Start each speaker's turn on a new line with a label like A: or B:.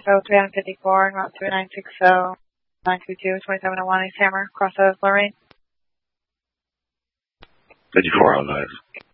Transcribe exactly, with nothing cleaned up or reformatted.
A: oh three fifty-four, route two nine six zero, nine two two, twenty-seven oh one, East Hammer, cross of Lorraine.
B: fifty-four oh nine.